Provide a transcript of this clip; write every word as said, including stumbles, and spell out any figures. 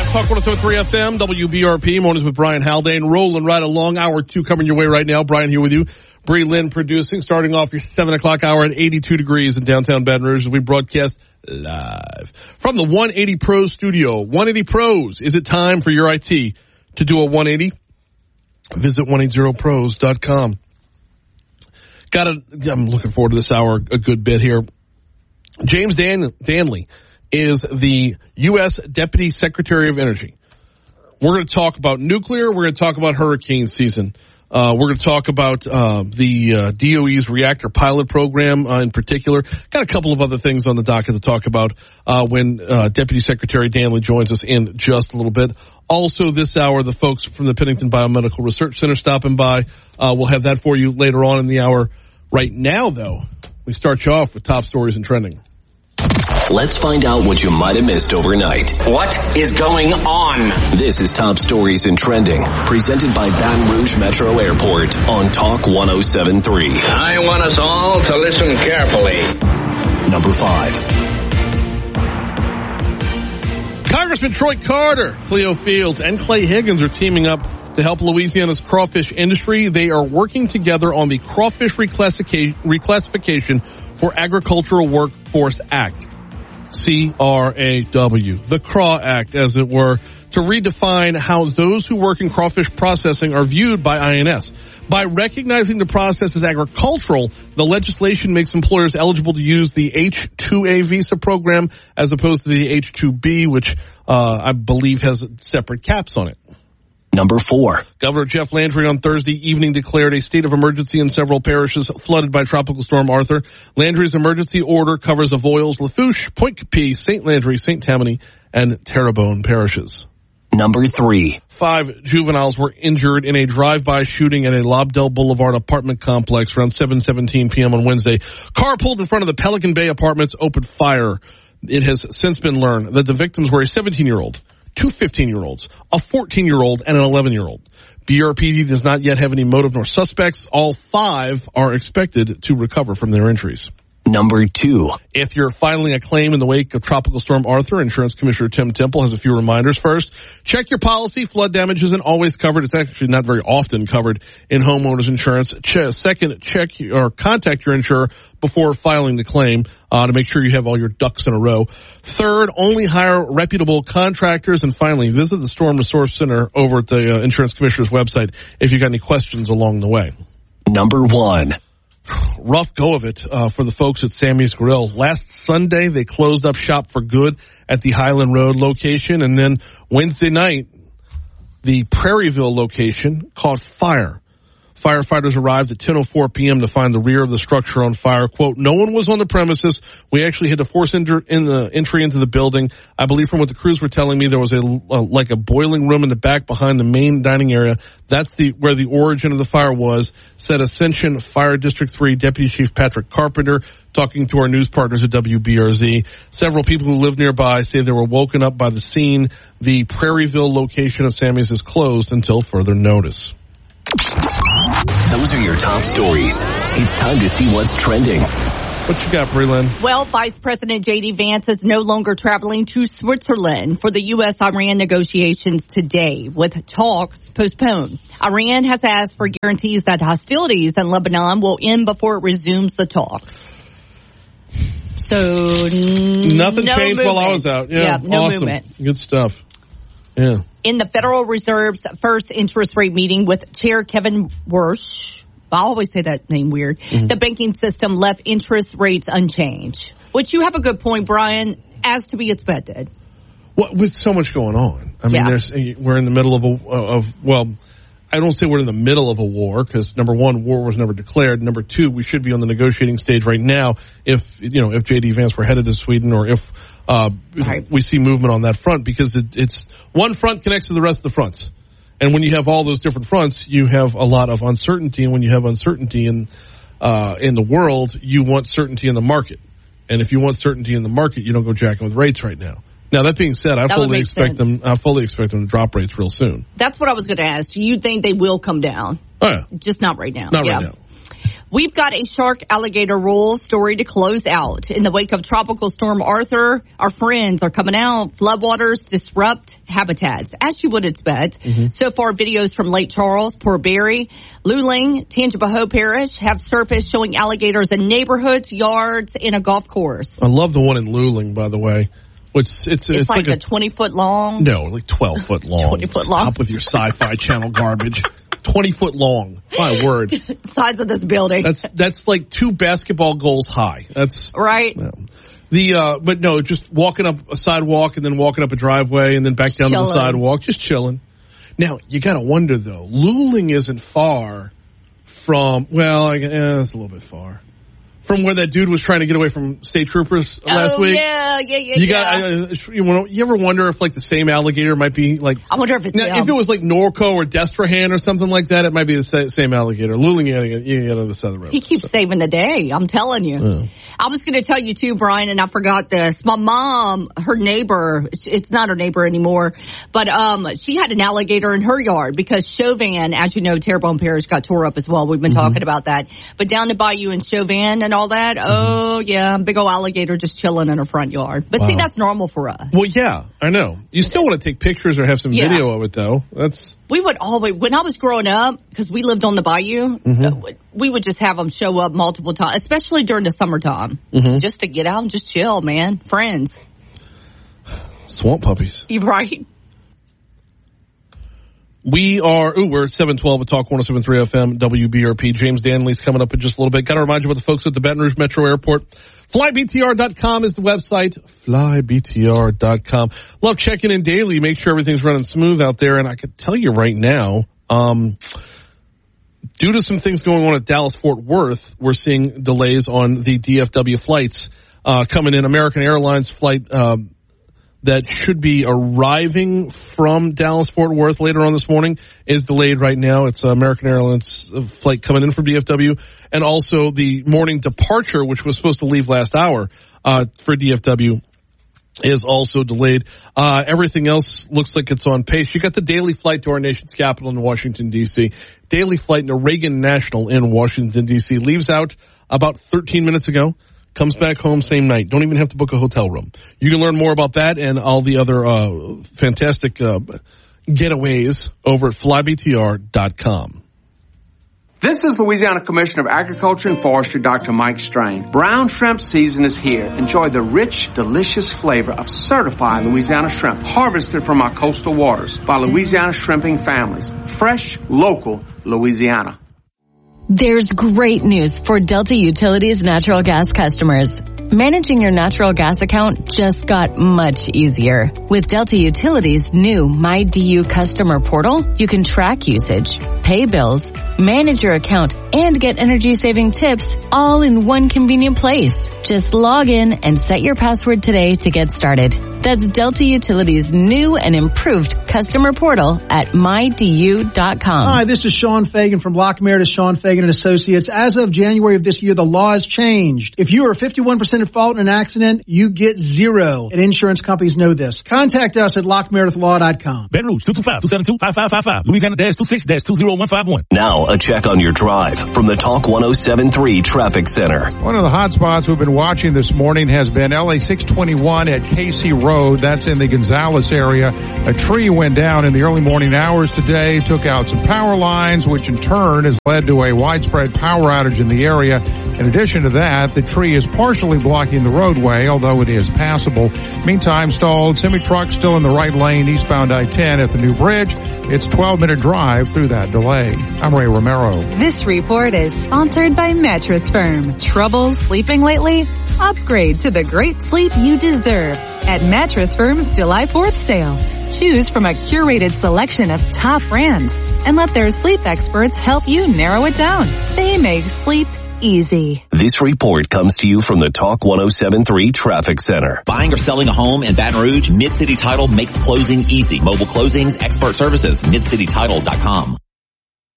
five, Talk one oh seven point three F M, W B R P. Mornings with Brian Haldane. Rolling right along. Hour two coming your way right now. Brian here with you. Bree Lynn producing. Starting off your seven o'clock hour at eighty-two degrees in downtown Baton Rouge as we broadcast live from the one eighty Pros studio. one eighty Pros. Is it time for your I T to do a one eighty? Visit one eighty pros dot com. Got a, I'm looking forward to this hour a good bit here. James Dan, Danley is the U S Deputy Secretary of Energy. We're going to talk about nuclear. We're going to talk about hurricane season. Uh, we're going to talk about uh, the uh, D O E's reactor pilot program uh, in particular. Got a couple of other things on the docket to talk about uh, when uh, Deputy Secretary Danley joins us in just a little bit. Also this hour, the folks from the Pennington Biomedical Research Center stopping by. Uh, we'll have that for you later on in the hour. Right now, though, we start you off with top stories and trending. Let's find out what you might have missed overnight. What is going on? This is Top Stories and Trending, presented by Baton Rouge Metro Airport on Talk one oh seven point three. I want us all to listen carefully. Number five. Congressman Troy Carter, Cleo Fields, and Clay Higgins are teaming up to help Louisiana's crawfish industry. They are working together on the Crawfish Reclassification, Reclassification for Agricultural Workforce Act. C R A W, the C R A W Act, as it were, to redefine how those who work in crawfish processing are viewed by I N S. By recognizing the process as agricultural, the legislation makes employers eligible to use the H two A visa program as opposed to the H two B, which uh, I believe has separate caps on it. Number four. Governor Jeff Landry on Thursday evening declared a state of emergency in several parishes flooded by Tropical Storm Arthur. Landry's emergency order covers Avoyelles, Lafourche, Point Capee, Saint Landry, Saint Tammany, and Terrebonne parishes. Number three. Five juveniles were injured in a drive-by shooting at a Lobdell Boulevard apartment complex around seven seventeen p.m. on Wednesday. Car pulled in front of the Pelican Bay Apartments, opened fire. It has since been learned that the victims were a seventeen-year-old. Two fifteen-year-olds, a fourteen-year-old, and an eleven-year-old. B R P D does not yet have any motive nor suspects. All five are expected to recover from their injuries. Number two. If you're filing a claim in the wake of Tropical Storm Arthur, Insurance Commissioner Tim Temple has a few reminders. First, check your policy. Flood damage isn't always covered. It's actually not very often covered in homeowners insurance. Ch- second, check or contact your insurer before filing the claim uh, to make sure you have all your ducks in a row. Third, only hire reputable contractors. And finally, visit the Storm Resource Center over at the uh, Insurance Commissioner's website if you've got any questions along the way. Number one. Rough go of it uh, for the folks at Sammy's Grill. Last Sunday, they closed up shop for good at the Highland Road location. And then Wednesday night, the Prairieville location caught fire. Firefighters arrived at ten oh four p.m. to find the rear of the structure on fire. Quote, no one was on the premises. We actually had to force inter- in the entry into the building. I believe from what the crews were telling me, there was a, a like a boiling room in the back behind the main dining area. That's the where the origin of the fire was, said Ascension Fire District three Deputy Chief Patrick Carpenter, talking to our news partners at W B R Z. Several people who live nearby say they were woken up by the scene. The Prairieville location of Sammy's is closed until further notice. Those are your top stories. It's time to see what's trending. What you got, Bree Lynn? Well, Vice President J D. Vance is no longer traveling to Switzerland for the U S Iran negotiations today, with talks postponed. Iran has asked for guarantees that hostilities in Lebanon will end before it resumes the talks. So, n- Nothing no changed movement. while I was out. Yeah, yeah no awesome. movement. Good stuff. Yeah. In the Federal Reserve's first interest rate meeting with Chair Kevin Warsh, I always say that name weird, mm-hmm. the banking system left interest rates unchanged. Which you have a good point, Brian, as to be expected. Well, with so much going on. I mean, yeah. there's we're in the middle of a, of, well, I don't say we're in the middle of a war because, number one, war was never declared. Number two, we should be on the negotiating stage right now if, you know, if J D. Vance were headed to Sweden or if uh, right. we see movement on that front because it, it's one front connects to the rest of the fronts. And when you have all those different fronts, you have a lot of uncertainty. And when you have uncertainty in uh, in the world, you want certainty in the market. And if you want certainty in the market, you don't go jacking with rates right now. Now, that being said, I that fully expect sense. them. I fully expect them to drop rates real soon. That's what I was going to ask. Do you think they will come down? Oh yeah, just not right now. Not yeah. right now. We've got a shark alligator rule story to close out. In the wake of Tropical Storm Arthur, our friends are coming out. Floodwaters disrupt habitats, as you would expect. Mm-hmm. So far, videos from Lake Charles, Port Barre, Luling, Tangipahoa Parish have surfaced showing alligators in neighborhoods, yards, and a golf course. I love the one in Luling, by the way. It's it's, it's, it's like, like a twenty-foot long? No, like twelve-foot long. twenty-foot long. Stop with your Sci-Fi Channel garbage. twenty-foot long. My word. Size of this building. That's that's like two basketball goals high. That's right. Yeah. The uh, but no, just walking up a sidewalk and then walking up a driveway and then back down chilling. to the sidewalk, just chilling. Now you got to wonder though. Luling isn't far from. Well, I, eh, it's a little bit far. From where that dude was trying to get away from state troopers last oh, week. yeah, yeah, yeah. You yeah. got. Uh, you, you ever wonder if like the same alligator might be like? I wonder if it's now, if it was like Norco or Destrehan or something like that, it might be the sa- same alligator. Luling, you get on the other side of the road. He keeps so. saving the day. I'm telling you. Yeah. I was going to tell you too, Brian, and I forgot this. My mom, her neighbor, it's not her neighbor anymore, but um, she had an alligator in her yard because Chauvin, as you know, Terrebonne Parish got tore up as well. We've been mm-hmm. talking about that. But down to Bayou and Chauvin and all that, oh. Oh, yeah, big old alligator just chilling in her front yard. But wow. see, that's normal for us. Well, yeah, I know. You still want to take pictures or have some yeah. video of it, though. That's We would always, when I was growing up, because we lived on the bayou, mm-hmm. we would just have them show up multiple times, especially during the summertime, mm-hmm. just to get out and just chill, man. Friends. Swamp puppies. You're right. We are, ooh, we're at seven twelve at Talk one oh seven point three F M, W B R P. James Danley's coming up in just a little bit. Got to remind you about the folks at the Baton Rouge Metro Airport. fly b t r dot com is the website. fly b t r dot com. Love checking in daily, make sure everything's running smooth out there. And I can tell you right now, um, due to some things going on at Dallas-Fort Worth, we're seeing delays on the D F W flights uh, coming in. American Airlines flight um, that should be arriving from Dallas-Fort Worth later on this morning is delayed right now. It's American Airlines flight coming in from D F W. And also the morning departure, which was supposed to leave last hour uh, for D F W, is also delayed. Uh, everything else looks like it's on pace. You got the daily flight to our nation's capital in Washington, D C. Daily flight to Reagan National in Washington, D C. Leaves out about thirteen minutes ago. Comes back home same night. Don't even have to book a hotel room. You can learn more about that and all the other uh, fantastic uh, getaways over at fly b t r dot com. This is Louisiana Commissioner of Agriculture and Forestry, Doctor Mike Strain. Brown shrimp season is here. Enjoy the rich, delicious flavor of certified Louisiana shrimp, harvested from our coastal waters by Louisiana shrimping families. Fresh, local, Louisiana. There's great news for Delta Utilities natural gas customers. Managing your natural gas account just got much easier. With Delta Utilities' new MyDU customer portal, you can track usage, pay bills, manage your account, and get energy-saving tips all in one convenient place. Just log in and set your password today to get started. That's Delta Utilities' new and improved customer portal at my d u dot com. Hi, this is Sean Fagan from Lockmeyer to Sean Fagan and Associates. As of January of this year, the law has changed. If you are fifty-one percent at fault in an accident, you get zero. And insurance companies know this. Contact us at lock meredith law dot com. Baton Rouge, two two five, two seven two, five five five five. Louisiana dash two six dash two zero one five one. Now, a check on your drive from the Talk one oh seven point three Traffic Center. One of the hot spots we've been watching this morning has been L A six twenty-one at Casey Road. That's in the Gonzales area. A tree went down in the early morning hours today, took out some power lines, which in turn has led to a widespread power outage in the area. In addition to that, the tree is partially blocking the roadway, although it is passable. Meantime, stalled semi-truck still in the right lane eastbound I ten at the new bridge. It's a twelve minute drive through that delay. I'm Ray Romero. This report is sponsored by Mattress Firm. Trouble sleeping lately? Upgrade to the great sleep you deserve at Mattress Firm's July fourth sale. Choose from a curated selection of top brands and let their sleep experts help you narrow it down. They make sleep easy. This report comes to you from the Talk one oh seven point three Traffic Center. Buying or selling a home in Baton Rouge, Mid-City Title makes closing easy. Mobile closings, expert services, mid city title dot com.